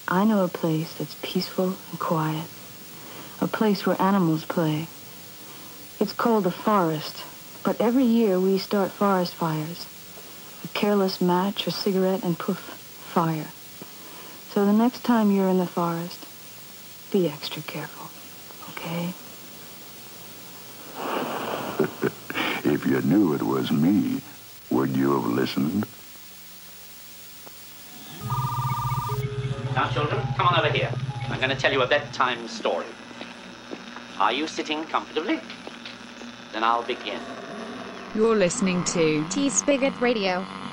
I know a place that's peaceful and quiet. A place where animals play. It's called the forest, but every year we start forest fires. A careless match or cigarette and poof, fire. So the next time you're in the forest, be extra careful, okay? If you knew it was me, would you have listened? Now, children, come on over here. I'm going to tell you a bedtime story. Are you sitting comfortably? Then I'll begin. You're listening to T-Spigot Radio.